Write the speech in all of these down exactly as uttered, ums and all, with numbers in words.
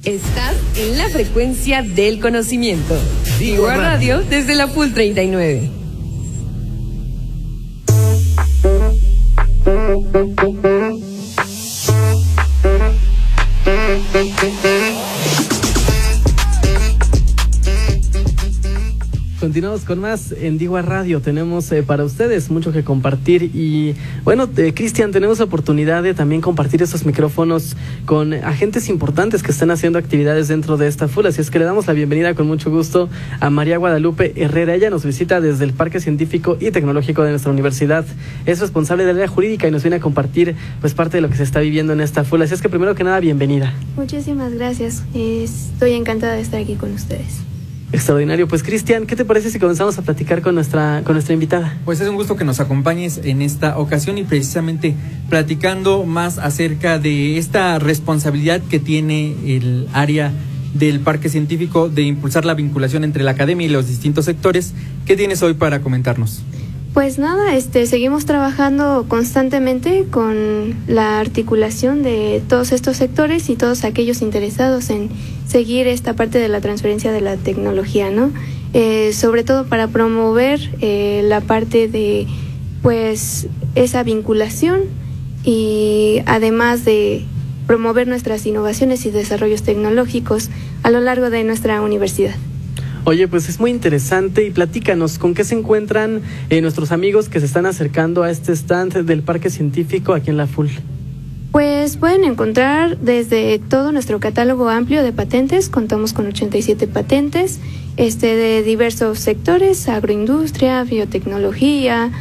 Estás en la frecuencia del conocimiento. Digo Radio desde la Full treinta y nueve. Continuamos con más en Digua Radio. Tenemos eh, para ustedes mucho que compartir y bueno, eh, Cristian, tenemos la oportunidad de también compartir estos micrófonos con agentes importantes que están haciendo actividades dentro de esta Full, así es que le damos la bienvenida con mucho gusto a María Guadalupe Herrera. Ella nos visita desde el Parque Científico y Tecnológico de nuestra universidad, es responsable del área jurídica y nos viene a compartir pues parte de lo que se está viviendo en esta Full, así es que primero que nada, bienvenida. Muchísimas gracias, estoy encantada de estar aquí con ustedes. Extraordinario. Pues Cristian, ¿qué te parece si comenzamos a platicar con nuestra con nuestra invitada? Pues es un gusto que nos acompañes en esta ocasión y precisamente platicando más acerca de esta responsabilidad que tiene el área del Parque Científico de impulsar la vinculación entre la academia y los distintos sectores. ¿Qué tienes hoy para comentarnos? Pues nada, este, seguimos trabajando constantemente con la articulación de todos estos sectores y todos aquellos interesados en seguir esta parte de la transferencia de la tecnología, ¿no? Eh, sobre todo para promover eh, la parte de, pues, esa vinculación y además de promover nuestras innovaciones y desarrollos tecnológicos a lo largo de nuestra universidad. Oye, pues es muy interesante y platícanos, ¿con qué se encuentran eh, nuestros amigos que se están acercando a este stand del Parque Científico aquí en la Full? Pues pueden encontrar desde todo nuestro catálogo amplio de patentes, contamos con ochenta y siete patentes este, de diversos sectores, agroindustria, biotecnología,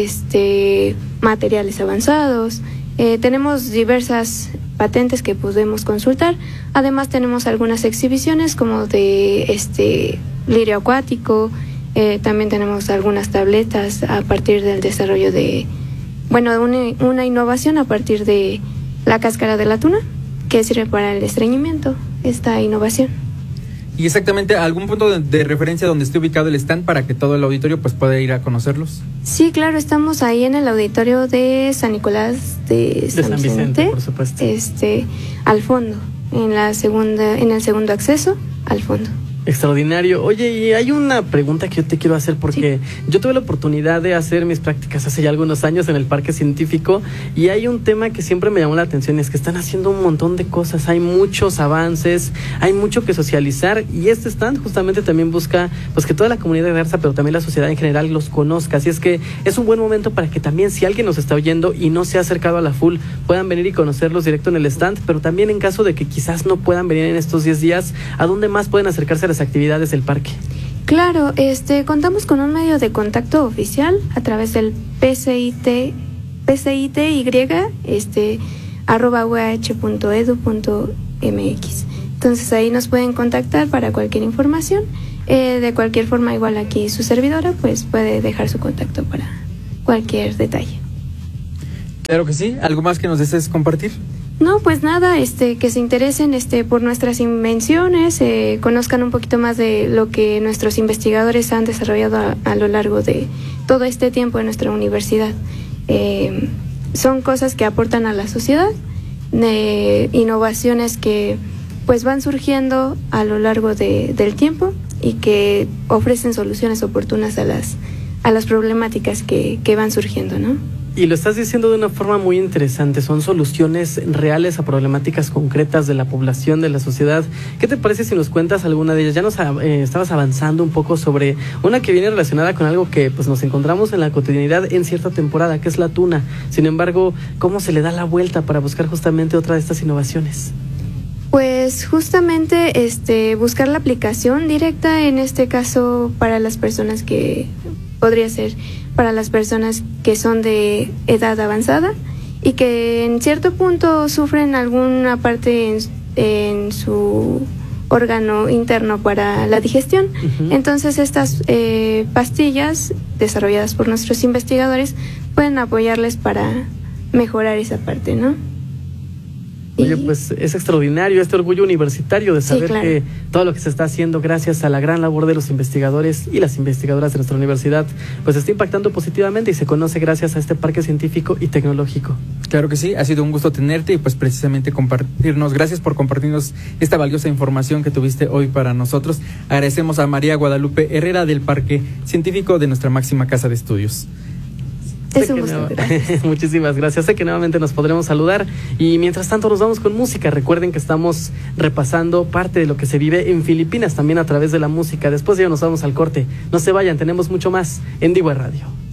este, materiales avanzados, eh, tenemos diversas patentes que podemos consultar. Además tenemos algunas exhibiciones como de este lirio acuático, eh, también tenemos algunas tabletas a partir del desarrollo de, bueno, una, una innovación a partir de la cáscara de la tuna, que sirve para el estreñimiento, esta innovación. Y exactamente, ¿algún punto de, de referencia donde esté ubicado el stand para que todo el auditorio pues pueda ir a conocerlos? Sí, claro, estamos ahí en el auditorio de San Nicolás de San, de San Vicente, Vicente, por supuesto. Este, al fondo, en la segunda, en el segundo acceso, al fondo. Extraordinario. Oye, y hay una pregunta que yo te quiero hacer porque sí. Yo tuve la oportunidad de hacer mis prácticas hace ya algunos años en el Parque Científico y hay un tema que siempre me llamó la atención, es que están haciendo un montón de cosas, hay muchos avances, hay mucho que socializar y este stand justamente también busca pues que toda la comunidad diversa, pero también la sociedad en general los conozca, así es que es un buen momento para que también si alguien nos está oyendo y no se ha acercado a la Full, puedan venir y conocerlos directo en el stand, pero también en caso de que quizás no puedan venir en estos diez días, ¿a dónde más pueden acercarse a las actividades del parque? Claro, este, contamos con un medio de contacto oficial a través del P C I T, P C I T Y, este, arroba u a h punto edu punto m x. Entonces ahí nos pueden contactar para cualquier información. Eh, de cualquier forma, igual aquí su servidora, pues puede dejar su contacto para cualquier detalle. Claro que sí. ¿Algo más que nos desees compartir? No, pues nada, este, que se interesen este, por nuestras invenciones, eh, conozcan un poquito más de lo que nuestros investigadores han desarrollado a, a lo largo de todo este tiempo en nuestra universidad. Eh, son cosas que aportan a la sociedad, eh, innovaciones que pues van surgiendo a lo largo de, del tiempo y que ofrecen soluciones oportunas a las, a las problemáticas que, que van surgiendo, ¿no? Y lo estás diciendo de una forma muy interesante, son soluciones reales a problemáticas concretas de la población, de la sociedad. ¿Qué te parece si nos cuentas alguna de ellas? Ya nos eh, estabas avanzando un poco sobre una que viene relacionada con algo que pues nos encontramos en la cotidianidad en cierta temporada, que es la tuna. Sin embargo, ¿cómo se le da la vuelta para buscar justamente otra de estas innovaciones? Pues justamente este, buscar la aplicación directa, en este caso para las personas que podría ser para las personas que son de edad avanzada y que en cierto punto sufren alguna parte en, en su órgano interno para la digestión. Uh-huh. Entonces estas eh, pastillas desarrolladas por nuestros investigadores pueden apoyarles para mejorar esa parte, ¿no? Oye, pues es extraordinario este orgullo universitario de saber sí, claro. que todo lo que se está haciendo gracias a la gran labor de los investigadores y las investigadoras de nuestra universidad, pues está impactando positivamente y se conoce gracias a este parque científico y tecnológico. Claro que sí, ha sido un gusto tenerte y pues precisamente compartirnos, gracias por compartirnos esta valiosa información que tuviste hoy para nosotros. Agradecemos a María Guadalupe Herrera del Parque Científico de nuestra máxima casa de estudios. Es un gusto. Muchísimas gracias. Sé que nuevamente nos podremos saludar y mientras tanto nos vamos con música. Recuerden que estamos repasando parte de lo que se vive en Filipinas también a través de la música. Después ya nos vamos al corte. No se vayan, tenemos mucho más en Digo Radio.